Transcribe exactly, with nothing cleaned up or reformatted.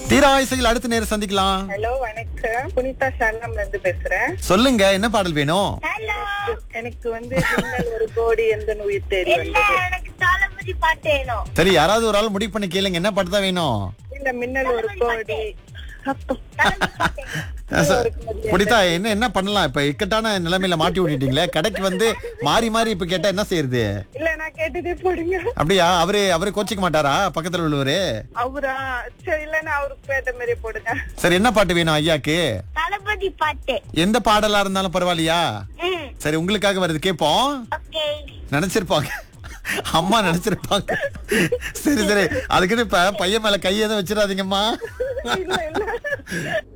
தீராயிசையில் அடுத்த நேரம் சந்திக்கலாம். ஹலோ வணக்கம், புனிதா ஷாலாம்ல இருந்து பேசுறேன். சொல்லுங்க, என்ன பாடல் வேணும்? எனக்கு வந்து மின்னல் ஒரு கோடி எந்த உயிர் தேடி வந்தது. எனக்கு தளபதி பாட்டு வேணும். சரி, யாராவது ஒரு ஆள் முடிவு பண்ணி கேளுங்க, என்ன பாட்டு தான் வேணும்? இந்த மின்னல் ஒரு கோடி புனிதா, என்ன என்ன பண்ணலாம்? இப்ப இக்கட்டான நிலைமையில மாட்டி விட்டுட்டீங்களே. கடைக்கு வந்து மாறி மாறி இப்ப கேட்டா என்ன செய்யறது? இல்ல நான் கேட்டுட்டே போடுங்க. அப்படியா? அவரு அவரு கோச்சிக்க மாட்டாரா பக்கத்துல உள்ளவரு? அவரா? சரி, இல்லன்னா அவருக்கு கேட்ட மாதிரி போடுங்க. சரி, என்ன பாட்டு வேணும் ஐயாக்கு? தளபதி பாட்டு. எந்த பாடலா இருந்தாலும் பரவாயில்லையா? ம், சரி, உங்களுக்காக வருது, கேப்போம். ஓகே. நினைச்சிருப்பாங்க, அம்மா நினைச்சிருப்பாங்க. சரி சரி, அதுக்குன்னு இப்ப பையன் மேல கை எதுவும் வச்சிடாதீங்கம்மா. இல்ல இல்ல